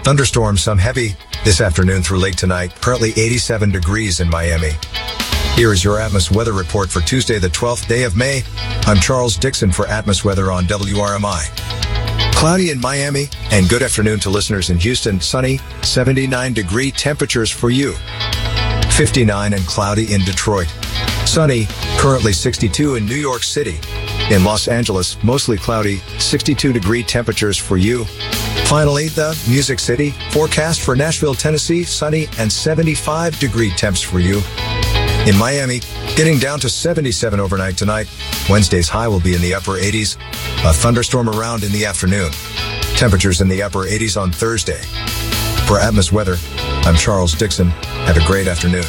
Thunderstorms, some heavy this afternoon through late tonight. Currently 87 degrees in Miami. Here is your Atmos weather report for Tuesday, the 12th day of May. I'm Charles Dixon for Atmos Weather on WRMI. Cloudy in Miami, and good afternoon to listeners in Houston. Sunny, 79-degree temperatures for you. 59 and cloudy in Detroit. Sunny, currently 62 in New York City. In Los Angeles, mostly cloudy, 62-degree temperatures for you. Finally, the Music City, forecast for Nashville, Tennessee, sunny and 75-degree temps for you. In Miami, getting down to 77 overnight tonight. Wednesday's high will be in the upper 80s. A thunderstorm around in the afternoon. Temperatures in the upper 80s on Thursday. For Atmos Weather, I'm Charles Dixon. Have a great afternoon.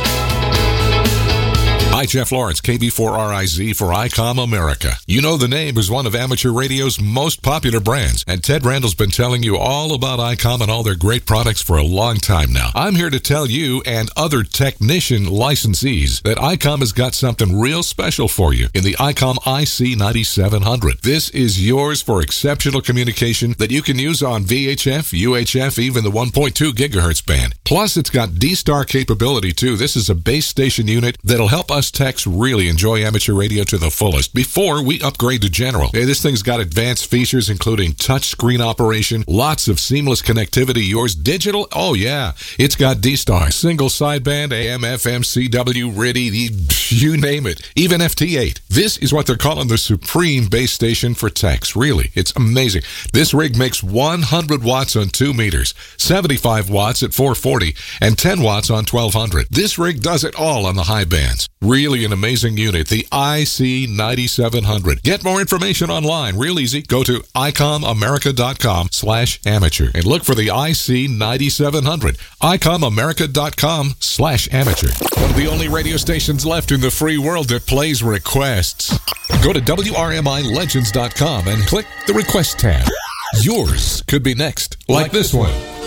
Hi, Jeff Lawrence, KB4RIZ for ICOM America. You know the name is one of amateur radio's most popular brands, and Ted Randall's been telling you all about ICOM and all their great products for a long time now. I'm here to tell you and other technician licensees that ICOM has got something real special for you in the ICOM IC9700. This is yours for exceptional communication that you can use on VHF, UHF, even the 1.2 gigahertz band. Plus, it's got D-Star capability, too. This is a base station unit that'll help us techs really enjoy amateur radio to the fullest before we upgrade to general. Hey, this thing's got advanced features including touch screen operation, lots of seamless connectivity, yours digital. Oh yeah, it's got D-Star, single sideband, AM, FM, CW, RIDI, you name it, even FT8. This is what they're calling the supreme base station for techs. Really, it's amazing. This rig makes 100 watts on 2 meters, 75 watts at 440, and 10 watts on 1200. This rig does it all on the high bands. Really an amazing unit, the IC9700. Get more information online, real easy. Go to ICOMamerica.com/amateur and look for the IC9700. ICOMamerica.com/amateur. One of the only radio stations left in the free world that plays requests. Go to WRMILegends.com and click the request tab. Yours could be next, like this one.